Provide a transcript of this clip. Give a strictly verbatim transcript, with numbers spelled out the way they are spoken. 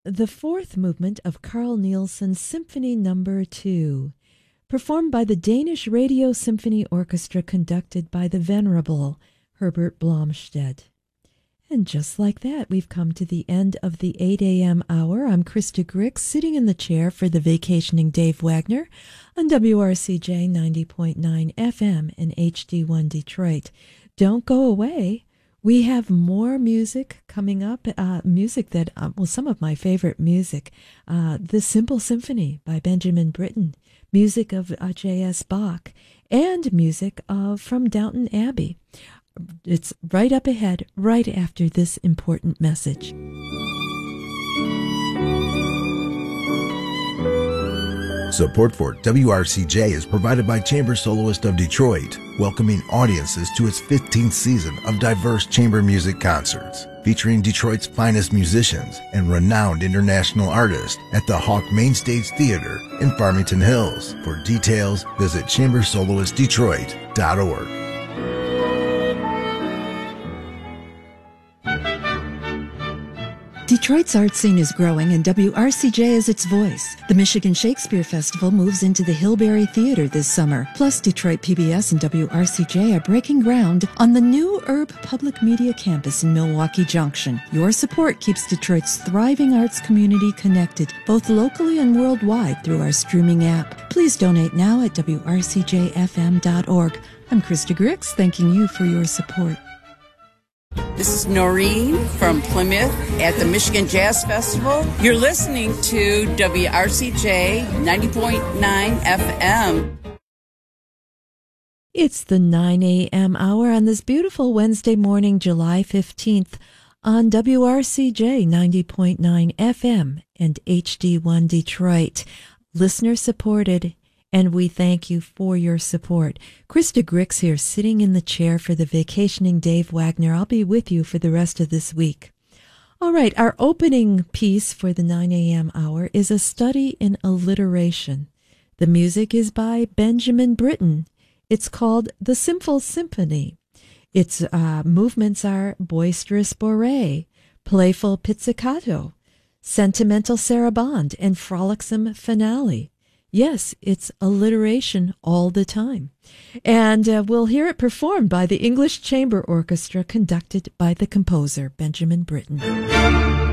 the fourth movement of Carl Nielsen's Symphony Number Two, performed by the Danish Radio Symphony Orchestra, conducted by the venerable Herbert Blomstedt. And just like that, we've come to the end of the eight a.m. hour. I'm Krista Grix, sitting in the chair for the vacationing Dave Wagner on W R C J ninety point nine F M in H D one Detroit. Don't go away. We have more music coming up, uh, music that, uh, well, some of my favorite music. Uh, The Simple Symphony by Benjamin Britten, music of uh, J S. Bach, and music of, from Downton Abbey. It's right up ahead, right after this important message. Support for W R C J is provided by Chamber Soloist of Detroit, welcoming audiences to its fifteenth season of diverse chamber music concerts, featuring Detroit's finest musicians and renowned international artists at the Hawk Mainstage Theater in Farmington Hills. For details, visit chamber soloist detroit dot org. Detroit's art scene is growing, and W R C J is its voice. The Michigan Shakespeare Festival moves into the Hillberry Theater this summer. Plus, Detroit P B S and W R C J are breaking ground on the new Urb Public Media Campus in Milwaukee Junction. Your support keeps Detroit's thriving arts community connected, both locally and worldwide, through our streaming app. Please donate now at W R C J F M dot org. I'm Krista Grix, thanking you for your support. This is Noreen from Plymouth at the Michigan Jazz Festival. You're listening to W R C J ninety point nine F M. It's the nine a.m. hour on this beautiful Wednesday morning, July fifteenth, on W R C J ninety point nine F M and H D one Detroit. Listener supported, and we thank you for your support. Krista Grix here, sitting in the chair for the vacationing Dave Wagner. I'll be with you for the rest of this week. All right, our opening piece for the nine a.m. hour is a study in alliteration. The music is by Benjamin Britten. It's called The Simple Symphony. Its uh, movements are boisterous bourrée, playful pizzicato, sentimental sarabande, and frolicsome finale. Yes, it's alliteration all the time. And uh, we'll hear it performed by the English Chamber Orchestra, conducted by the composer, Benjamin Britten.